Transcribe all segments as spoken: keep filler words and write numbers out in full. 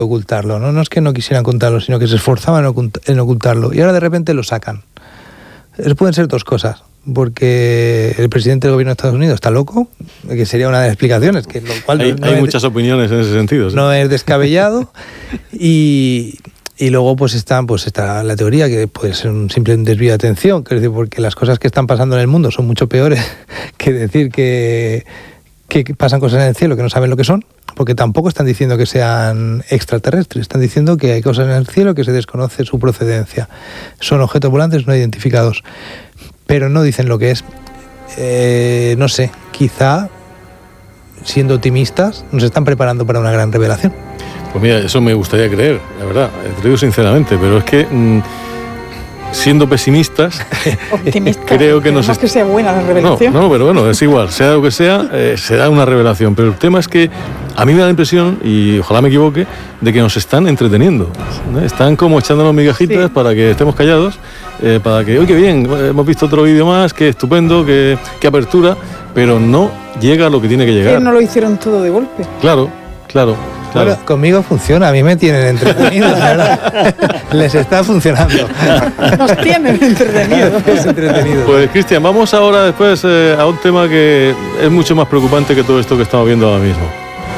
ocultarlo, ¿no? No es que no quisieran contarlo, sino que se esforzaban en, ocult- en ocultarlo. Y ahora de repente lo sacan. Es, pueden ser dos cosas. Porque el presidente del gobierno de Estados Unidos está loco, que sería una de las explicaciones. Que lo cual hay no hay es, muchas opiniones en ese sentido. ¿Sí? No es descabellado. y, y luego pues está, pues está la teoría que puede ser un simple desvío de atención. Quiero decir, porque las cosas que están pasando en el mundo son mucho peores que decir que, que pasan cosas en el cielo que no saben lo que son. Porque tampoco están diciendo que sean extraterrestres, están diciendo que hay cosas en el cielo que se desconoce su procedencia. Son objetos volantes no identificados, pero no dicen lo que es. Eh, no sé, quizá, siendo optimistas, nos están preparando para una gran revelación. Pues mira, eso me gustaría creer, la verdad, te digo sinceramente, pero es que... Mmm... siendo pesimistas, optimistas, creo que nos est- que sea buena la revelación. No, no, pero bueno, es igual, sea lo que sea, eh, será una revelación. Pero el tema es que a mí me da la impresión, y ojalá me equivoque, de que nos están entreteniendo. ¿eh? Están como echándonos migajitas sí. para que estemos callados, eh, para que, oye, qué bien, hemos visto otro vídeo más, qué estupendo, qué, qué apertura, pero no llega a lo que tiene que llegar. Que no lo hicieron todo de golpe. Claro, claro. Claro. Bueno, conmigo funciona, a mí me tienen entretenidos, ¿verdad? Les está funcionando. Nos tienen entretenidos. entretenidos. Pues Cristian, vamos ahora después eh, a un tema que es mucho más preocupante que todo esto que estamos viendo ahora mismo.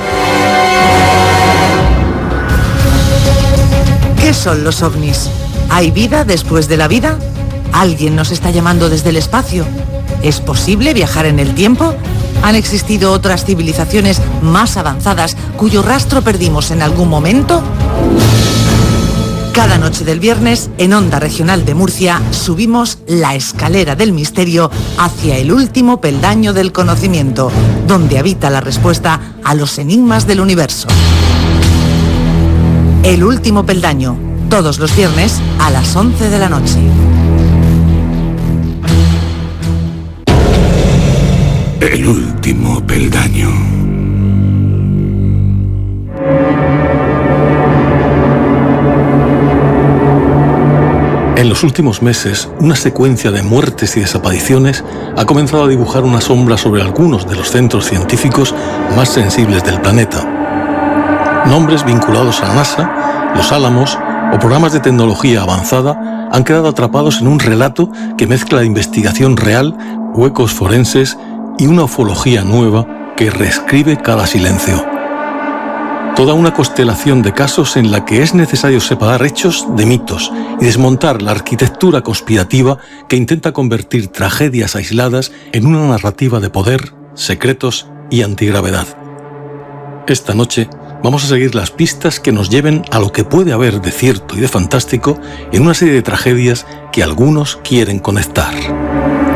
¿Qué son los ovnis? ¿Hay vida después de la vida? ¿Alguien nos está llamando desde el espacio? ¿Es posible viajar en el tiempo? ¿Han existido otras civilizaciones más avanzadas cuyo rastro perdimos en algún momento? Cada noche del viernes, en Onda Regional de Murcia, subimos la escalera del misterio hacia el último peldaño del conocimiento, donde habita la respuesta a los enigmas del universo. El último peldaño, todos los viernes a las once de la noche. El último peldaño. En los últimos meses, una secuencia de muertes y desapariciones ha comenzado a dibujar una sombra sobre algunos de los centros científicos más sensibles del planeta. Nombres vinculados a la NASA, los Álamos o programas de tecnología avanzada han quedado atrapados en un relato que mezcla investigación real, huecos forenses y una ufología nueva que reescribe cada silencio. Toda una constelación de casos en la que es necesario separar hechos de mitos y desmontar la arquitectura conspirativa que intenta convertir tragedias aisladas en una narrativa de poder, secretos y antigravedad. Esta noche vamos a seguir las pistas que nos lleven a lo que puede haber de cierto y de fantástico en una serie de tragedias que algunos quieren conectar.